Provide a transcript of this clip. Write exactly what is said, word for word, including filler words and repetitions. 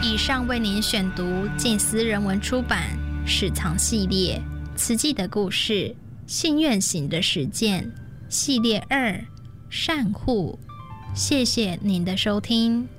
以上为您选读静思人文出版史藏系列慈济的故事信愿行的实践系列二善护，谢谢您的收听。